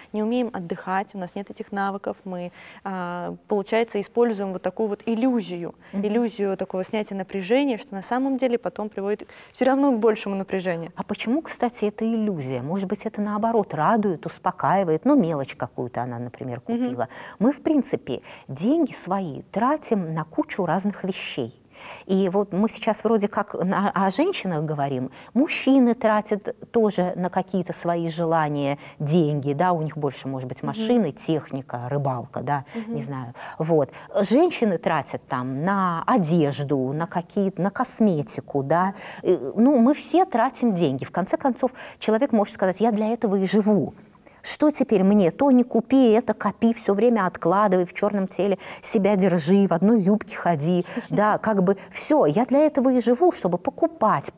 не умеем отдыхать, у нас нет этих навыков, мы, получается, используем вот такую вот иллюзию, иллюзию такого снятия напряжения, что на самом деле потом приводит все равно к большему напряжению. А почему, кстати, это иллюзия? Может быть, это наоборот радует, успокаивает, ну, мелочь какую-то она, например, купила. Мы, в принципе, деньги свои тратим на кучу разных вещей. И вот мы сейчас вроде как о женщинах говорим, мужчины тратят тоже на какие-то свои желания деньги, да, у них больше, может быть, машины, техника, рыбалка, да, не знаю. Вот. Женщины тратят там на одежду, на какие-то, на косметику, да. Ну, мы все тратим деньги. В конце концов, человек может сказать, я для этого и живу. Что теперь мне? То не купи, это копи, все время откладывай, в черном теле себя держи, в одной юбке ходи. Да, как бы все, я для этого и живу, чтобы покупать.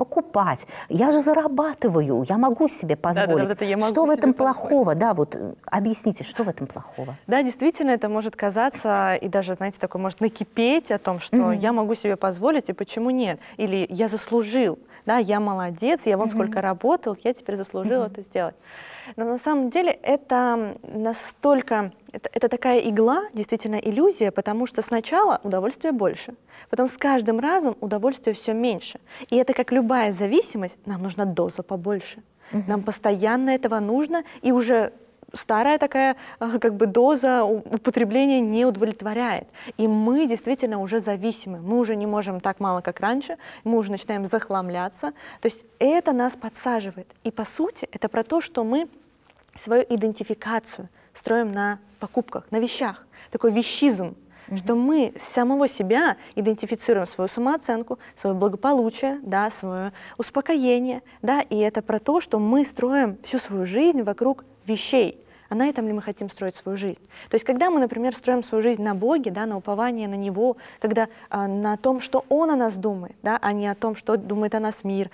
Я же зарабатываю, я могу себе позволить. Что в этом плохого? Да, вот объясните, что в этом плохого? Да, действительно, это может казаться, и даже, знаете, такое может накипеть о том, что я могу себе позволить, и почему нет? Или я заслужил, да, я молодец, я вон сколько работал, я теперь заслужил это сделать. Но на самом деле это настолько, это такая игла, действительно иллюзия, потому что сначала удовольствия больше, потом с каждым разом удовольствия все меньше. И это как любая зависимость, нам нужна доза побольше. Нам постоянно этого нужно, и уже старая такая как бы доза употребления не удовлетворяет. И мы действительно уже зависимы. Мы уже не можем так мало, как раньше. Мы уже начинаем захламляться. То есть это нас подсаживает. И по сути это про то, что мы свою идентификацию строим на покупках, на вещах. Такой вещизм. Что мы с самого себя идентифицируем свою самооценку, свое благополучие, да, свое успокоение. Да, и это про то, что мы строим всю свою жизнь вокруг вещей. А на этом ли мы хотим строить свою жизнь? То есть когда мы, например, строим свою жизнь на Боге, да, на уповании на Него, когда на том, что Он о нас думает, да, а не о том, что думает о нас мир,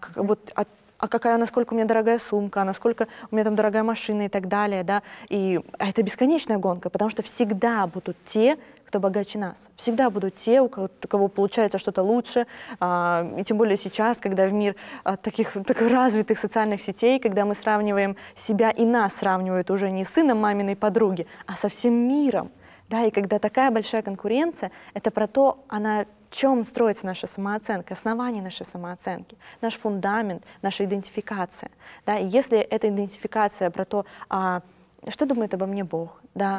а какая, насколько у меня дорогая сумка, а насколько у меня там дорогая машина и так далее, да, и это бесконечная гонка, потому что всегда будут те, кто богаче нас. Всегда будут те, у кого получается что-то лучше, и тем более сейчас, когда в мир таких развитых социальных сетей, когда мы сравниваем себя, и нас сравнивают уже не с сыном маминой подруги, а со всем миром. Да, и когда такая большая конкуренция, это про то, на чем строится наша самооценка, основание нашей самооценки, наш фундамент, наша идентификация. Да, и если эта идентификация про то, что думает обо мне Бог, да,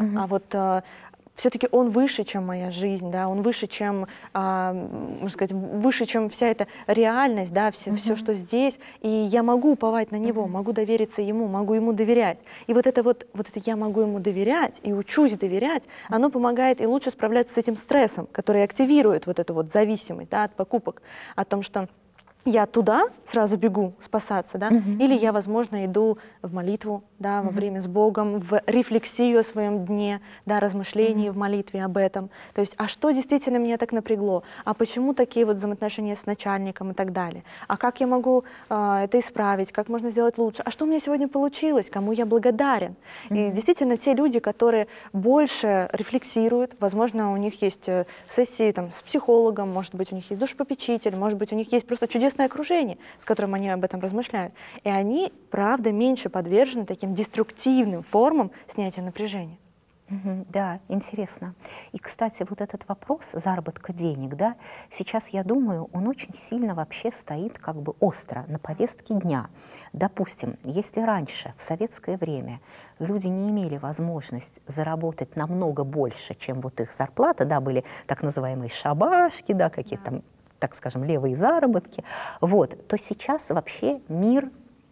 все-таки Он выше, чем моя жизнь, да, Он выше, чем, можно сказать, выше, чем вся эта реальность, да, все, что здесь, и я могу уповать на Него, могу довериться Ему, могу Ему доверять. И вот это я могу Ему доверять и учусь доверять, оно помогает и лучше справляться с этим стрессом, который активирует вот эту вот зависимость, да, от покупок, о том, что я туда сразу бегу спасаться, да, или я, возможно, иду в молитву, да, во время с Богом, в рефлексию о своем дне, да, размышление в молитве об этом. То есть, а что действительно меня так напрягло? А почему такие вот взаимоотношения с начальником и так далее? А как я могу это исправить? Как можно сделать лучше? А что у меня сегодня получилось? Кому я благодарен? И действительно, те люди, которые больше рефлексируют, возможно, у них есть сессии там, с психологом, может быть, у них есть душепопечитель, может быть, у них есть просто чудесное окружение, с которым они об этом размышляют. И они, правда, меньше подвержены таким деструктивным формам снятия напряжения. Да, интересно. И, кстати, вот этот вопрос заработка денег, да, сейчас, я думаю, он очень сильно вообще стоит как бы остро на повестке дня. Допустим, если раньше, в советское время, люди не имели возможность заработать намного больше, чем вот их зарплата, да, были так называемые шабашки, да, какие-то там, так скажем, левые заработки, вот, то сейчас вообще мир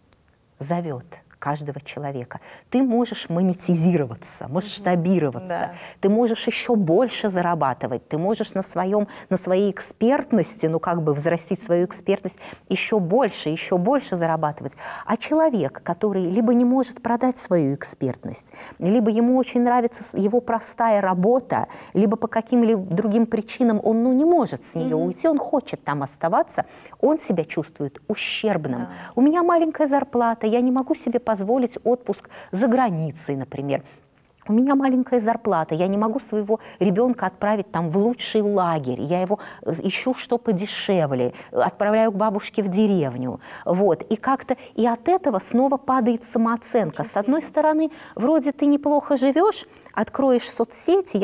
зовет каждого человека. Ты можешь монетизироваться, масштабироваться, ты можешь еще больше зарабатывать, ты можешь на своей экспертности, ну как бы взрастить свою экспертность, еще больше зарабатывать. А человек, который либо не может продать свою экспертность, либо ему очень нравится его простая работа, либо по каким-либо другим причинам он не может с нее уйти, он хочет там оставаться, он себя чувствует ущербным. У меня маленькая зарплата, я не могу себе позволить отпуск за границей, например. у меня маленькая зарплата, я не могу своего ребенка отправить там в лучший лагерь, я его ищу что подешевле, отправляю к бабушке в деревню, вот, и как-то, и от этого снова падает самооценка. С одной стороны, вроде ты неплохо живешь, откроешь соцсети,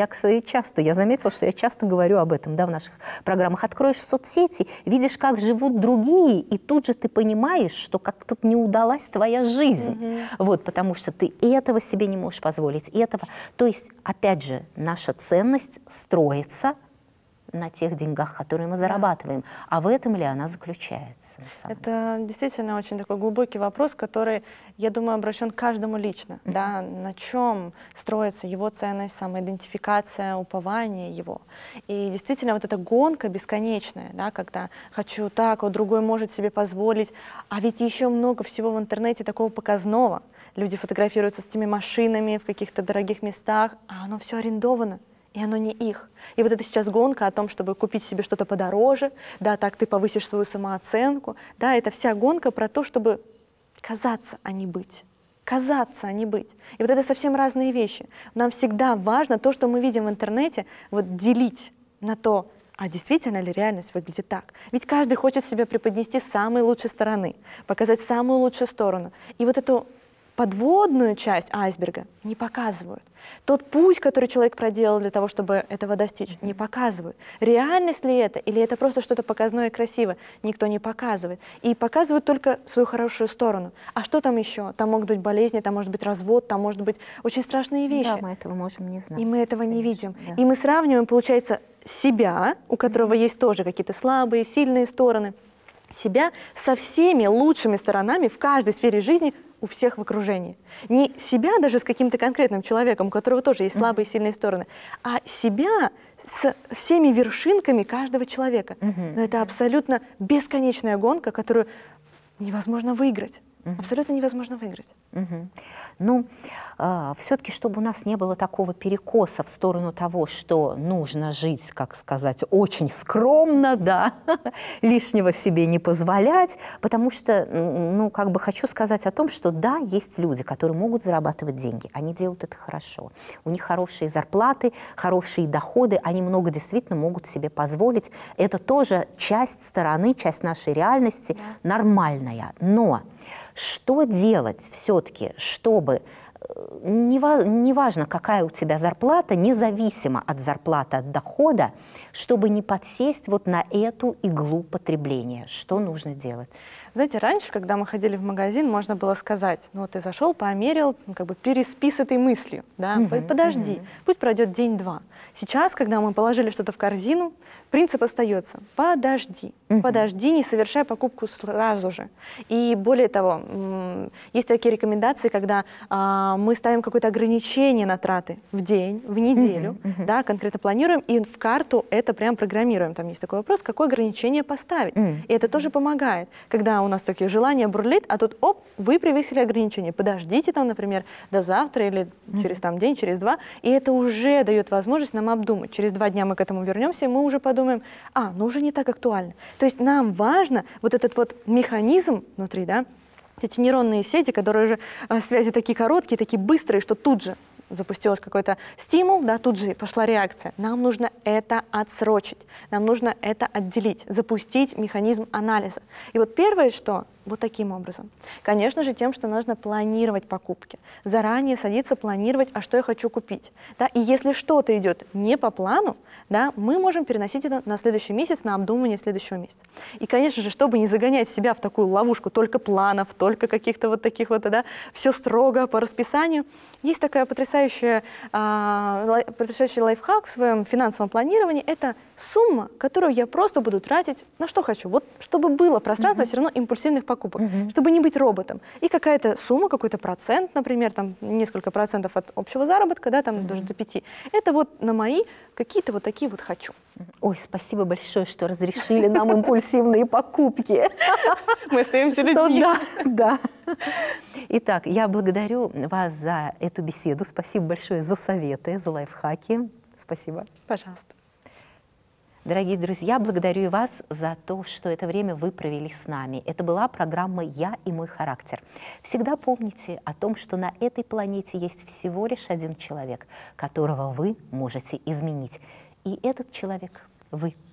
я заметила, что я часто говорю об этом, да, в наших программах, откроешь соцсети, видишь, как живут другие, и тут же ты понимаешь, что как-то не удалась твоя жизнь, вот, потому что ты и этого себе не можешь позволить, и этого. То есть, опять же, наша ценность строится на тех деньгах, которые мы зарабатываем. А в этом ли она заключается? Это действительно очень такой глубокий вопрос, который, я думаю, обращен к каждому лично. Да? На чем строится его ценность, самоидентификация, упование его. И действительно вот эта гонка бесконечная, да, когда хочу так, вот другой может себе позволить, а ведь еще много всего в интернете такого показного. Люди фотографируются с этими машинами в каких-то дорогих местах, а оно все арендовано, и оно не их. И вот это сейчас гонка о том, чтобы купить себе что-то подороже, да, так ты повысишь свою самооценку, да, это вся гонка про то, чтобы казаться, а не быть. Казаться, а не быть. И вот это совсем разные вещи. Нам всегда важно то, что мы видим в интернете, вот делить на то, а действительно ли реальность выглядит так? Ведь каждый хочет себя преподнести с самой лучшей стороны, показать самую лучшую сторону. И вот эту подводную часть айсберга не показывают. Тот путь, который человек проделал для того, чтобы этого достичь, не показывают. Реальность ли это, или это просто что-то показное и красивое, никто не показывает. И показывают только свою хорошую сторону. А что там еще? Там могут быть болезни, там может быть развод, там может быть очень страшные вещи. Да, мы этого можем не знать. И мы этого не видим. Да. И мы сравниваем, получается, себя, у которого есть тоже какие-то слабые, сильные стороны, себя со всеми лучшими сторонами в каждой сфере жизни у всех в окружении. Не себя даже с каким-то конкретным человеком, у которого тоже есть слабые и сильные стороны, а себя с всеми вершинками каждого человека. Но это абсолютно бесконечная гонка, которую невозможно выиграть. Абсолютно невозможно выиграть. Ну, все-таки, чтобы у нас не было такого перекоса в сторону того, что нужно жить, как сказать, очень скромно, да, лишнего себе не позволять, потому что, ну, как бы хочу сказать о том, что да, есть люди, которые могут зарабатывать деньги, они делают это хорошо, у них хорошие зарплаты, хорошие доходы, они много действительно могут себе позволить, это тоже часть стороны, часть нашей реальности, нормальная, но что делать все-таки, чтобы, неважно, какая у тебя зарплата, независимо от зарплаты, от дохода, чтобы не подсесть вот на эту иглу потребления? Что нужно делать? Знаете, раньше, когда мы ходили в магазин, можно было сказать, ну, ты зашел, померил, ну, как бы переспи с этой мыслью, да, подожди, пусть пройдет день-два. Сейчас, когда мы положили что-то в корзину, принцип остается, подожди, подожди, не совершай покупку сразу же. И более того, есть такие рекомендации, когда мы ставим какое-то ограничение на траты в день, в неделю, да, конкретно планируем, и в карту это прям программируем. Там есть такой вопрос, какое ограничение поставить. И это тоже помогает, когда у нас такие желания бурлит, а тут, оп, вы превысили ограничение, подождите там, например, до завтра или через там день, через два, и это уже дает возможность нам обдумать. Через 2 дня мы к этому вернемся, и мы уже подумаем, ну уже не так актуально. То есть нам важно вот этот вот механизм внутри, да, эти нейронные сети, которые же связи такие короткие, такие быстрые, что тут же запустилась какой-то стимул, да, тут же пошла реакция. Нам нужно это отсрочить, нам нужно это отделить, запустить механизм анализа. И вот первое, что вот таким образом. Конечно же, тем, что нужно планировать покупки. Заранее садиться, планировать, а что я хочу купить. Да? И если что-то идет не по плану, да, мы можем переносить это на следующий месяц, на обдумывание следующего месяца. И, конечно же, чтобы не загонять себя в такую ловушку только планов, только каких-то вот таких вот, да, все строго по расписанию, есть такая потрясающий лайфхак в своем финансовом планировании. Это сумма, которую я просто буду тратить на что хочу. Вот чтобы было пространство все равно импульсивных покупок, чтобы не быть роботом. И какая-то сумма, какой-то процент, например, там несколько процентов от общего заработка, да, там даже до 5. Это вот на мои какие-то вот такие вот хочу. Ой, спасибо большое, что разрешили нам импульсивные покупки. Мы остаемся людьми. Да. Итак, я благодарю вас за эту беседу. Спасибо большое за советы, за лайфхаки. Спасибо. Пожалуйста. Дорогие друзья, благодарю и вас за то, что это время вы провели с нами. Это была программа «Я и мой характер». Всегда помните о том, что на этой планете есть всего лишь один человек, которого вы можете изменить. И этот человек — вы.